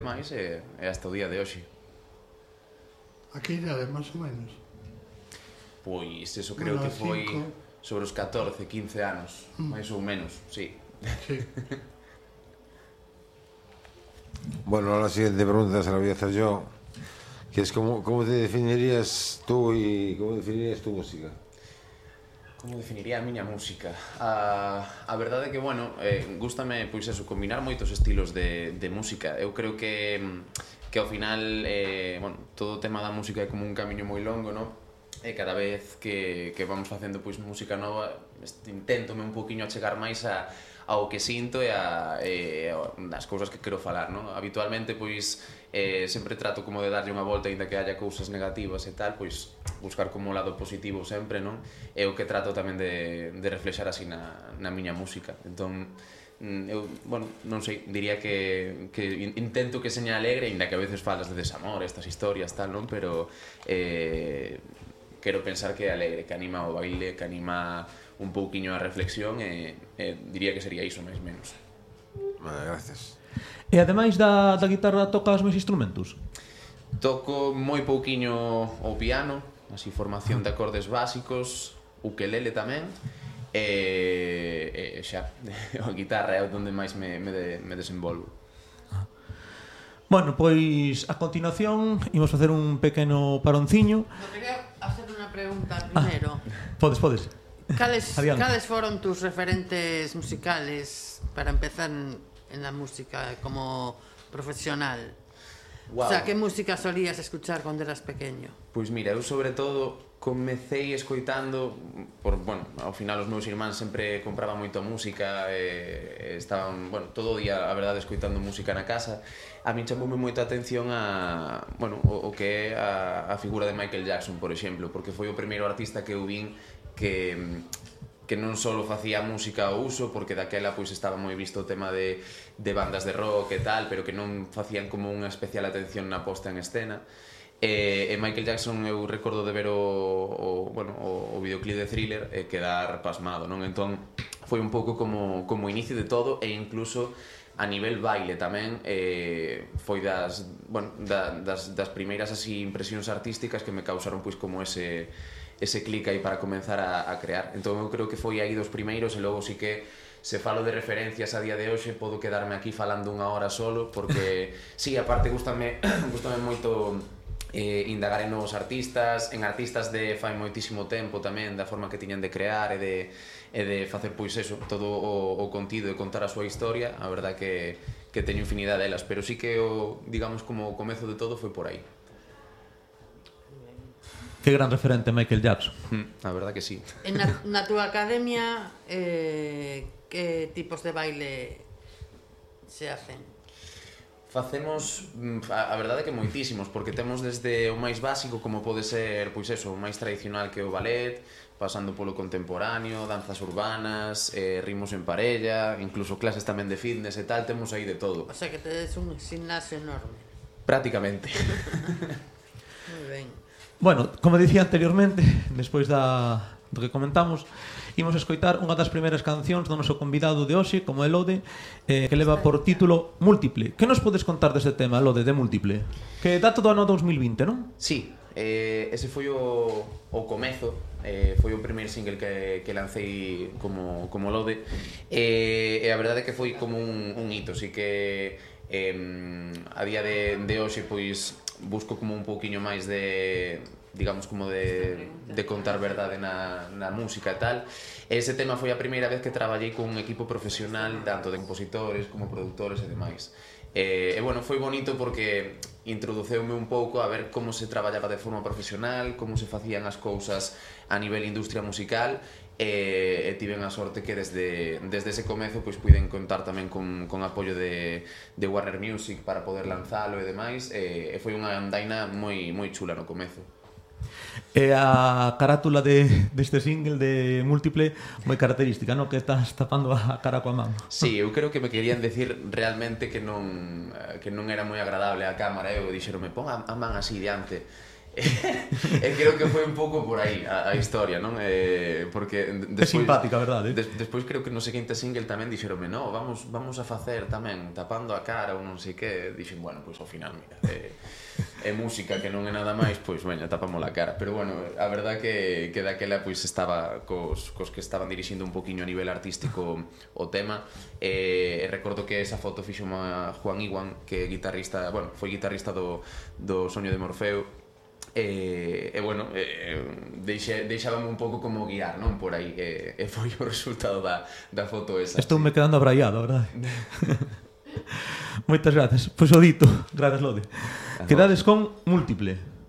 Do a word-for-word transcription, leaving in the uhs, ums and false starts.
máis e, e hasta o día de hoxe. A que idade, máis ou menos? Pois eso creo Bueno, que foi cinco. sobre os catorce, quince anos, Mm. máis ou menos, sí. Sí. Bueno, ahora la siguiente pregunta se la voy a hacer yo, que es cómo, cómo te definirías tú y cómo definirías tu música. Como definiría a miña música? A, a verdade é que, bueno, eh, gústame, pois eso, combinar moitos estilos de, de música. Eu creo que, que ao final, eh, bueno, todo o tema da música é como un camiño moi longo, non? E cada vez que, que vamos facendo pois música nova, inténtome un poquinho achegar máis a, ao que sinto e a, e as cousas que quero falar, non? Habitualmente, pois, eh, sempre trato como de darlle unha volta, ainda que haya cousas negativas e tal, pois buscar como o lado positivo sempre, non? É o que trato tamén de, de reflexar así na, na miña música. Entón, eu, bueno, non sei, diría que, que intento que seña alegre, ainda que a veces falas de desamor, estas historias, tal, non? Pero eh, quero pensar que é alegre, que anima o baile, que anima un pouquiño a reflexión e, e diría que sería iso, máis menos. Vale, gracias. E ademais da, da guitarra tocas máis instrumentos? Toco moi pouquiño o piano, así formación de acordes básicos, ukelele tamén, e, e xa, a guitarra é onde máis me, me, de, me desenvolvo. Bueno, pois a continuación imos facer un pequeno paronciño. No, quería hacer unha pregunta primeiro. Ah, podes, podes. Cales, Adiante. cales foron tus referentes musicales para empezar en, en la música como profesional? Wow. O sea, que música solías escuchar cando eras pequeño? Pois mira, eu sobre todo comecei escoitando por, bueno, ao final os meus irmáns sempre compraban moito música e, e estaban, bueno, todo o día a verdade escoitando música na casa. A min chamoume moita atención a, bueno, o, o que é a, a figura de Michael Jackson, por exemplo, porque foi o primeiro artista que eu vin que que non só facía música ao uso, porque daquela pois estaba moi visto o tema de, de bandas de rock e tal, pero que non facían como unha especial atención na posta en escena. E, e Michael Jackson eu recordo de ver o, o, bueno, o, o videoclip de Thriller e quedar pasmado, non? Entón foi un pouco como, como inicio de todo e incluso a nivel baile tamén eh, foi das, bueno, da, das, das primeiras así impresións artísticas que me causaron pois como ese ese clic aí para comenzar a, a crear. Entón eu creo que foi aí dos primeiros e logo sí que se falo de referencias a día de hoxe podo quedarme aquí falando unha hora solo porque sí, aparte gustame, gustame moito eh, indagar en novos artistas, en artistas de fai moitísimo tempo tamén, da forma que tiñan de crear e de, e de facer pois eso, todo o, o contido e contar a súa historia. A verdad que, que teño infinidade delas, pero sí que o, digamos, como o comezo de todo foi por aí. Que gran referente Michael Jackson. Mm, a verdad que sí. En na, na túa academia, eh, que tipos de baile se hacen? Facemos, a, a verdade é que moitísimos, porque temos desde o máis básico, como pode ser, pois eso, o máis tradicional que é o ballet, pasando polo contemporáneo, danzas urbanas, eh, ritmos en parella, incluso clases tamén de fitness e tal, temos aí de todo. O sea, que tedes un gimnasio enorme. Prácticamente. Moi ben. Bueno, como dicía anteriormente, despois da, do que comentamos, imos escoitar unha das primeiras cancións do noso convidado de hoxe, como é Lode, eh, que leva por título Múltiple. Que nos podes contar deste tema, Lode, de Múltiple? Que data do ano dos mil vinte, non? Sí, eh, ese foi o, o comezo, eh, foi o primeiro single que, que lancei como, como Lode, e, e a verdade é que foi como un, un hito, así que eh, a día de, de hoxe pois busco como un pouquiño máis de, digamos, como de, de contar verdade na, na música e tal. Ese tema foi a primeira vez que traballei con un equipo profesional, tanto de compositores como productores e demais. E, e bueno, foi bonito porque introduceume un pouco a ver como se traballaba de forma profesional, como se facían as cousas a nivel industria musical, e, e tiven a sorte que desde, desde ese comezo pois puiden contar tamén con, con apoio de, de Warner Music para poder lanzalo e demais, e, e foi unha andaina moi, moi chula no comezo. E a carátula de, deste single de Múltiple moi característica, non? Que estás tapando a cara coa man. Sí, eu creo que me querían decir realmente que non, que non era moi agradable a cámara, eu dixeronme, pon a, a man así diante. E creo que foi un pouco por aí a, a historia, non? Eh, porque É simpática, verdade? Des, despois creo que no seguinte single tamén dixeronme, no, vamos, vamos a facer tamén tapando a cara ou non sei que. Dixen, bueno, pois ao final, mira, é, é música que non é nada máis, pois veña, tapamos a cara. Pero bueno, a verdad que, que daquela pois estaba cos, cos que estaban dirixindo un poquinho a nivel artístico o tema. E, e recordo que esa foto fixo a Juan Iwan, que é guitarrista, bueno, foi guitarrista do, do Soño de Morfeo. E, e bueno, e, deixe, deixábame un pouco como guiar, non? Por aí, e, e foi o resultado da, da foto esa. Estou me quedando abraiado, verdade? Moitas grazas. Pois o dito, grazas Lode. Quedades con Múltiple.